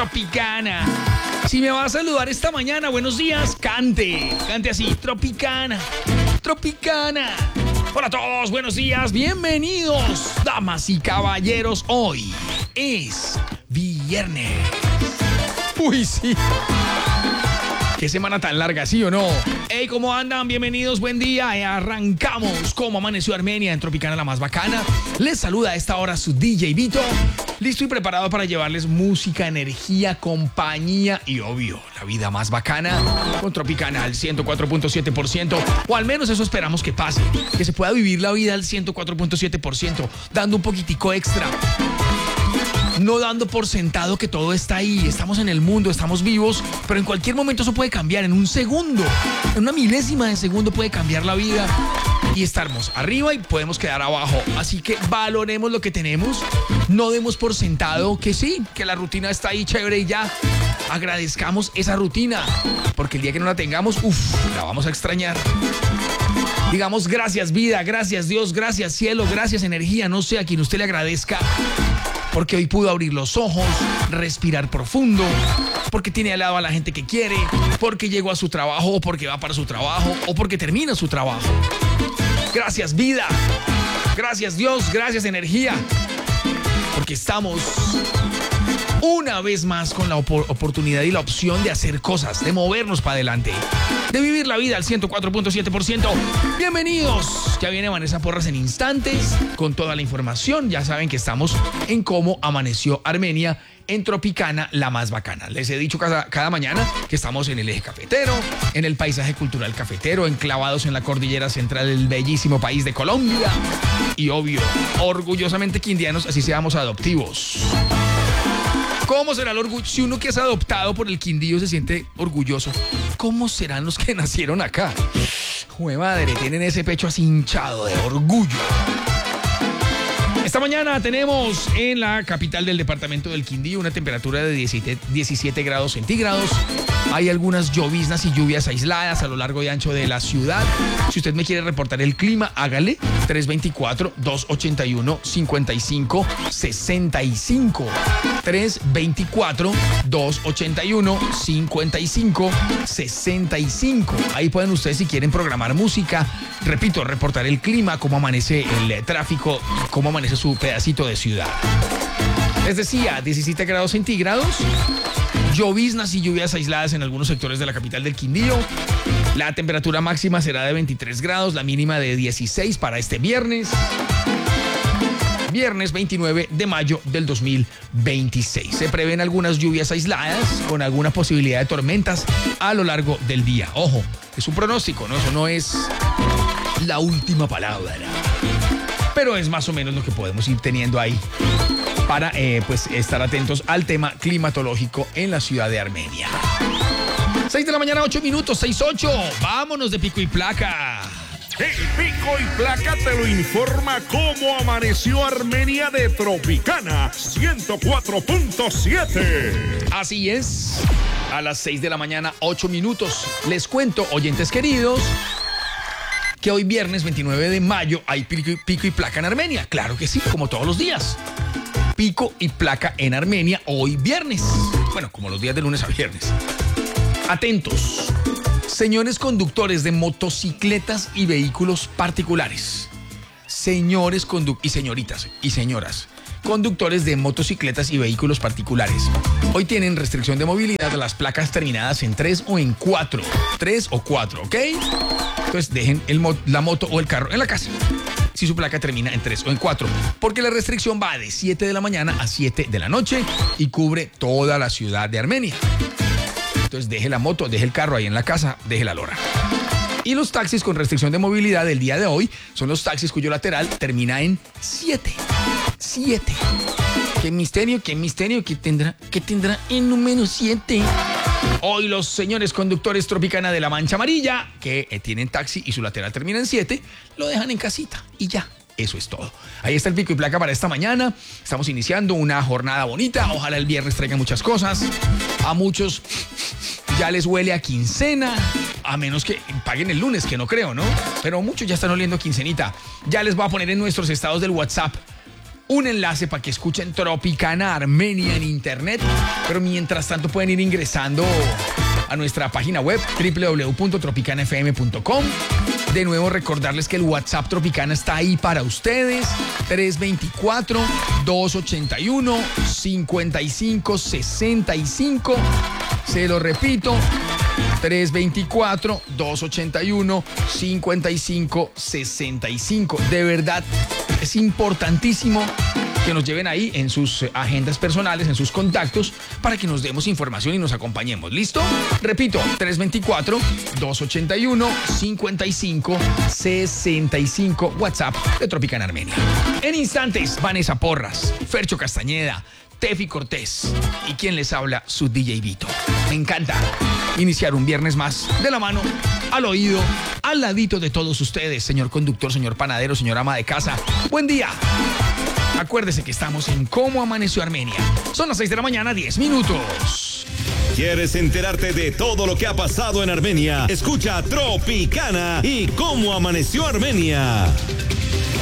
Tropicana. Si me va a saludar esta mañana, buenos días, cante así, Tropicana, Tropicana. Hola a todos, buenos días, bienvenidos, damas y caballeros, hoy es viernes. Uy, sí. Qué semana tan larga, ¿sí o no? Hey, ¿cómo andan? Bienvenidos, buen día. Arrancamos. ¿Cómo amaneció Armenia en Tropicana, la más bacana? Les saluda a esta hora su DJ Vito. Listo y preparado para llevarles música, energía, compañía y, obvio, la vida más bacana con Tropicana al 104.7%. O al menos eso esperamos que pase. Que se pueda vivir la vida al 104.7%, dando un poquitico extra. No dando por sentado que todo está ahí. Estamos en el mundo, estamos vivos, pero en cualquier momento eso puede cambiar. En un segundo, en una milésima de segundo puede cambiar la vida y estamos arriba y podemos quedar abajo. Así que valoremos lo que tenemos. No demos por sentado que sí, que la rutina está ahí chévere y ya. Agradezcamos esa rutina, porque el día que no la tengamos, la vamos a extrañar. Digamos gracias vida, gracias Dios, gracias cielo, gracias energía. No sé a quien usted le agradezca. Porque hoy pudo abrir los ojos, respirar profundo, porque tiene al lado a la gente que quiere, porque llegó a su trabajo, o porque va para su trabajo, o porque termina su trabajo. Gracias vida, gracias Dios, gracias energía, porque estamos una vez más con la oportunidad y la opción de hacer cosas, de movernos para adelante, de vivir la vida al 104.7%. Bienvenidos. Ya viene Vanessa Porras en instantes con toda la información. Ya saben que estamos en Cómo Amaneció Armenia en Tropicana, la más bacana. Les he dicho cada mañana que estamos en el eje cafetero, en el paisaje cultural cafetero, enclavados en la cordillera central del bellísimo país de Colombia. Y obvio, orgullosamente quindianos, así seamos adoptivos. ¿Cómo será el orgullo? Si uno que es adoptado por el Quindío se siente orgulloso, ¿cómo serán los que nacieron acá? Jue madre, tienen ese pecho así hinchado de orgullo. Esta mañana tenemos en la capital del departamento del Quindío una temperatura de 17 grados centígrados. Hay algunas lloviznas y lluvias aisladas a lo largo y ancho de la ciudad. Si usted me quiere reportar el clima, hágale 324-281-5565. 324-281-5565. Ahí pueden ustedes, si quieren programar música, repito, reportar el clima, cómo amanece el tráfico, cómo amanece su pedacito de ciudad. Les decía, 17 grados centígrados, lloviznas y lluvias aisladas en algunos sectores de la capital del Quindío. La temperatura máxima será de 23 grados, la mínima de 16 para este viernes. Viernes 29 de mayo del 2026. Se prevén algunas lluvias aisladas con alguna posibilidad de tormentas a lo largo del día. Ojo, es un pronóstico, ¿no? Eso no es la última palabra. Pero es más o menos lo que podemos ir teniendo ahí para pues estar atentos al tema climatológico en la ciudad de Armenia. 6 de la mañana, 8 minutos, 6:08. Vámonos de pico y placa. El pico y placa te lo informa cómo amaneció Armenia de Tropicana 104.7. Así es, a las 6 de la mañana, 8 minutos. Les cuento, oyentes queridos, que hoy viernes 29 de mayo hay pico y placa en Armenia. Claro que sí, como todos los días. Pico y placa en Armenia hoy viernes. Bueno, como los días de lunes a viernes. Atentos. Señores conductores de motocicletas y vehículos particulares. Señores y señoritas y señoras. Conductores de motocicletas y vehículos particulares. Hoy tienen restricción de movilidad de las placas terminadas en 3 o en 4. 3 o 4, ¿ok? Entonces dejen la moto o el carro en la casa si su placa termina en 3 o en 4, porque la restricción va de 7 de la mañana a 7 de la noche y cubre toda la ciudad de Armenia. Entonces deje la moto, deje el carro ahí en la casa, deje la lora. Y los taxis con restricción de movilidad del día de hoy son los taxis cuyo lateral termina en 7. 7. ¿Qué misterio? ¿Qué tendrá en número 7? Hoy los señores conductores Tropicana de la Mancha Amarilla, que tienen taxi y su lateral termina en 7, lo dejan en casita y ya. Eso es todo. Ahí está el pico y placa para esta mañana. Estamos iniciando una jornada bonita. Ojalá el viernes traiga muchas cosas. A muchos ya les huele a quincena, a menos que paguen el lunes, que no creo, ¿no? Pero muchos ya están oliendo a quincenita. Ya les voy a poner en nuestros estados del WhatsApp un enlace para que escuchen Tropicana Armenia en internet, pero mientras tanto pueden ir ingresando a nuestra página web www.tropicanafm.com. De nuevo recordarles que el WhatsApp Tropicana está ahí para ustedes, 324-281-5565. Se lo repito, 324-281-5565. De verdad, es importantísimo que nos lleven ahí en sus agendas personales, en sus contactos, para que nos demos información y nos acompañemos. ¿Listo? Repito, 324-281-5565, WhatsApp de Tropicana Armenia. En instantes, Vanessa Porras, Fercho Castañeda, Tefi Cortés y quien les habla, su DJ Vito. Me encanta iniciar un viernes más de la mano, al oído, al ladito de todos ustedes, señor conductor, señor panadero, señor ama de casa. Buen día. Acuérdese que estamos en Cómo Amaneció Armenia. Son las 6 de la mañana, 10 minutos. ¿Quieres enterarte de todo lo que ha pasado en Armenia? Escucha Tropicana y Cómo Amaneció Armenia.